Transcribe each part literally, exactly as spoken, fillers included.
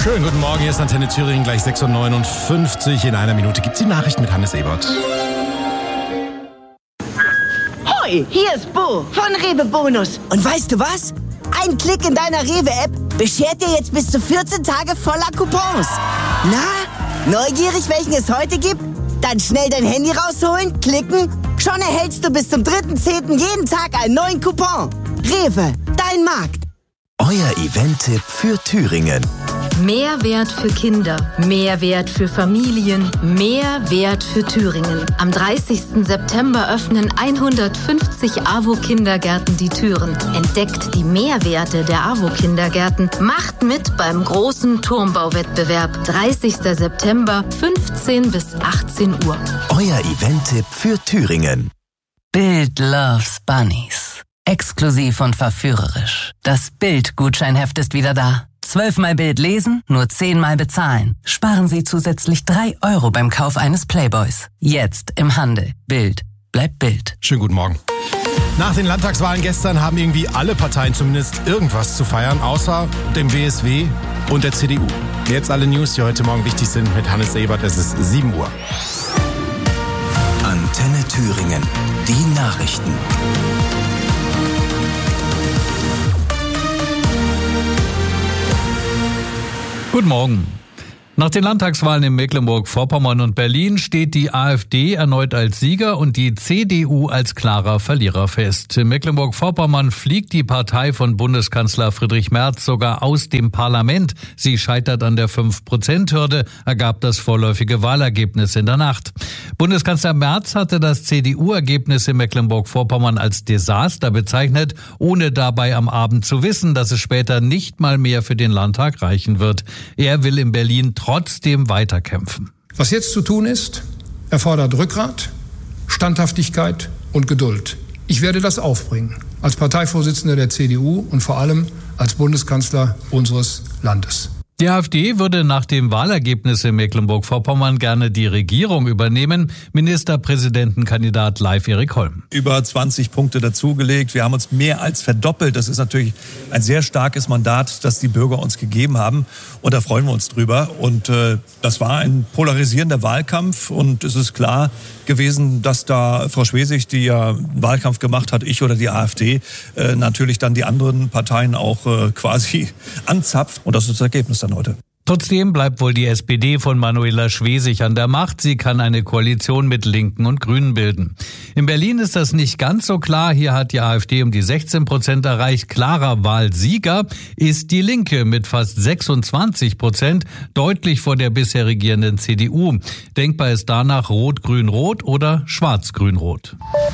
Schönen guten Morgen, hier ist Antenne Thüringen, gleich sechs Uhr neunundfünfzig. In einer Minute gibt's die Nachrichten mit Hannes Ebert. Hoi, hier ist Bo von Rewe Bonus. Und weißt du was? Ein Klick in deiner Rewe-App beschert dir jetzt bis zu vierzehn Tage voller Coupons. Na, neugierig, welchen es heute gibt? Dann schnell dein Handy rausholen, klicken. Schon erhältst du bis zum dritten zehnten jeden Tag einen neuen Coupon. Rewe, dein Markt. Euer Event-Tipp für Thüringen. Mehrwert für Kinder, Mehrwert für Familien, Mehrwert für Thüringen. Am dreißigsten September öffnen hundertfünfzig AWO-Kindergärten die Türen. Entdeckt die Mehrwerte der AWO-Kindergärten. Macht mit beim großen Turmbauwettbewerb. dreißigsten September, fünfzehn bis achtzehn Uhr. Euer Event-Tipp für Thüringen. Bild loves Bunnies. Exklusiv und verführerisch. Das Bild-Gutscheinheft ist wieder da. Zwölfmal Bild lesen, nur zehnmal bezahlen. Sparen Sie zusätzlich drei Euro beim Kauf eines Playboys. Jetzt im Handel. Bild. Bleibt Bild. Schönen guten Morgen. Nach den Landtagswahlen gestern haben irgendwie alle Parteien zumindest irgendwas zu feiern, außer dem W S W und der C D U. Jetzt alle News, die heute Morgen wichtig sind, mit Hannes Ebert. Es ist sieben Uhr. Antenne Thüringen. Die Nachrichten. Guten Morgen. Nach den Landtagswahlen in Mecklenburg-Vorpommern und Berlin steht die AfD erneut als Sieger und die C D U als klarer Verlierer fest. In Mecklenburg-Vorpommern fliegt die Partei von Bundeskanzler Friedrich Merz sogar aus dem Parlament. Sie scheitert an der fünf Prozent Hürde, ergab das vorläufige Wahlergebnis in der Nacht. Bundeskanzler Merz hatte das C D U-Ergebnis in Mecklenburg-Vorpommern als Desaster bezeichnet, ohne dabei am Abend zu wissen, dass es später nicht mal mehr für den Landtag reichen wird. Er will in Berlin trotzdem weiterkämpfen. Was jetzt zu tun ist, erfordert Rückgrat, Standhaftigkeit und Geduld. Ich werde das aufbringen, als Parteivorsitzender der C D U und vor allem als Bundeskanzler unseres Landes. Die AfD würde nach dem Wahlergebnis in Mecklenburg-Vorpommern gerne die Regierung übernehmen. Ministerpräsidentenkandidat Leif Erik Holm. Über zwanzig Punkte dazugelegt. Wir haben uns mehr als verdoppelt. Das ist natürlich ein sehr starkes Mandat, das die Bürger uns gegeben haben. Und da freuen wir uns drüber. Und äh, das war ein polarisierender Wahlkampf. Und es ist klar gewesen, dass da Frau Schwesig, die ja Wahlkampf gemacht hat, ich oder die AfD, äh, natürlich dann die anderen Parteien auch äh, quasi anzapft. Und das ist das Ergebnis dann heute. Trotzdem bleibt wohl die S P D von Manuela Schwesig an der Macht. Sie kann eine Koalition mit Linken und Grünen bilden. In Berlin ist das nicht ganz so klar. Hier hat die AfD um die sechzehn Prozent erreicht. Klarer Wahlsieger ist die Linke mit fast sechsundzwanzig Prozent, deutlich vor der bisher regierenden C D U. Denkbar ist danach Rot-Grün-Rot oder Schwarz-Grün-Rot.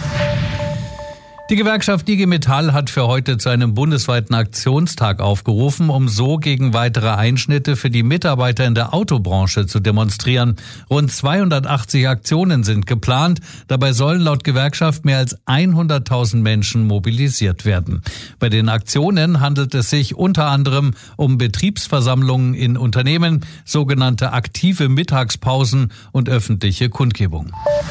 Die Gewerkschaft I G Metall hat für heute zu einem bundesweiten Aktionstag aufgerufen, um so gegen weitere Einschnitte für die Mitarbeiter in der Autobranche zu demonstrieren. Rund zweihundertachtzig Aktionen sind geplant. Dabei sollen laut Gewerkschaft mehr als hunderttausend Menschen mobilisiert werden. Bei den Aktionen handelt es sich unter anderem um Betriebsversammlungen in Unternehmen, sogenannte aktive Mittagspausen und öffentliche Kundgebungen.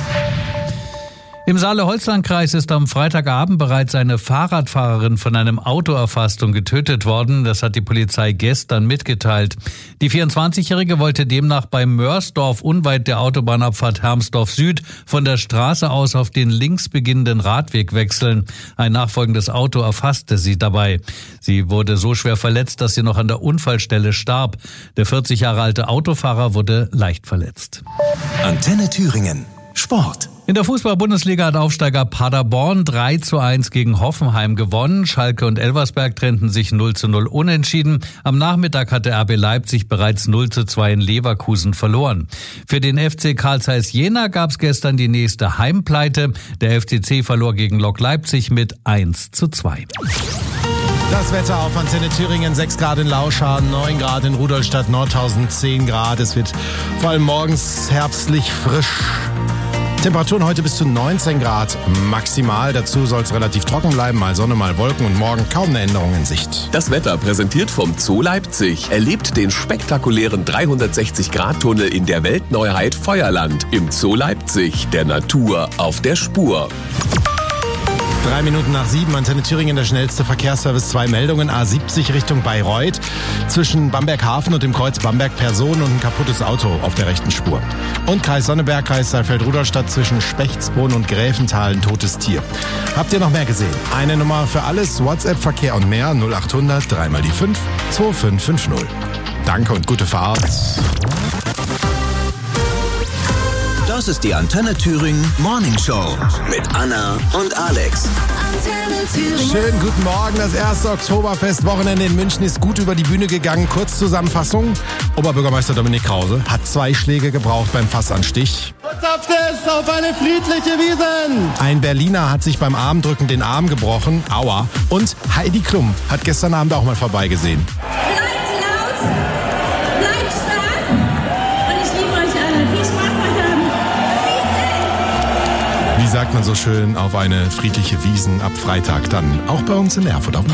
Im Saale-Holzland-Kreis ist am Freitagabend bereits eine Fahrradfahrerin von einem Auto erfasst und getötet worden. Das hat die Polizei gestern mitgeteilt. Die vierundzwanzigjährige wollte demnach bei Mörsdorf unweit der Autobahnabfahrt Hermsdorf Süd von der Straße aus auf den links beginnenden Radweg wechseln. Ein nachfolgendes Auto erfasste sie dabei. Sie wurde so schwer verletzt, dass sie noch an der Unfallstelle starb. Der vierzig Jahre alte Autofahrer wurde leicht verletzt. Antenne Thüringen. Sport. In der Fußball-Bundesliga hat Aufsteiger Paderborn drei zu eins gegen Hoffenheim gewonnen. Schalke und Elversberg trennten sich null zu null unentschieden. Am Nachmittag hatte R B Leipzig bereits null zu zwei in Leverkusen verloren. Für den F C Carl Zeiss Jena gab es gestern die nächste Heimpleite. Der F C C verlor gegen Lok Leipzig mit eins zu zwei. Das Wetter auf Antenne Thüringen, sechs Grad in Lauschar, neun Grad in Rudolstadt, Nordhausen, zehn Grad. Es wird vor allem morgens herbstlich frisch. Temperaturen heute bis zu neunzehn Grad maximal. Dazu soll es relativ trocken bleiben, mal Sonne, mal Wolken und morgen kaum eine Änderung in Sicht. Das Wetter präsentiert vom Zoo Leipzig. Erlebt den spektakulären dreihundertsechzig Grad Tunnel in der Weltneuheit Feuerland. Im Zoo Leipzig, der Natur auf der Spur. Drei Minuten nach sieben, Antenne Thüringen, der schnellste Verkehrsservice. Zwei Meldungen, A siebzig Richtung Bayreuth. Zwischen Bamberg-Hafen und dem Kreuz Bamberg-Person und ein kaputtes Auto auf der rechten Spur. Und Kreis Sonneberg, Kreis Saalfeld-Rudolstadt zwischen Spechtsbrunn und Gräfental, ein totes Tier. Habt ihr noch mehr gesehen? Eine Nummer für alles, WhatsApp-Verkehr und mehr, null acht hundert, dreimal die fünf, zwei fünf fünf null. Danke und gute Fahrt. Das ist die Antenne Thüringen Morning Show mit Anna und Alex. Antenne Thüringen. Schönen guten Morgen. Das erste Oktoberfest-Wochenende in München ist gut über die Bühne gegangen. Kurzzusammenfassung. Oberbürgermeister Dominik Krause hat zwei Schläge gebraucht beim Fassanstich. Zapft es auf eine friedliche Wiesn. Ein Berliner hat sich beim Armdrücken den Arm gebrochen. Aua. Und Heidi Klum hat gestern Abend auch mal vorbeigesehen. Bleibt laut, bleibt stark und ich liebe euch alle. Viel Spaß heute Abend. Wie sagt man so schön, auf eine friedliche Wiesn ab Freitag dann auch bei uns in Erfurt auf dem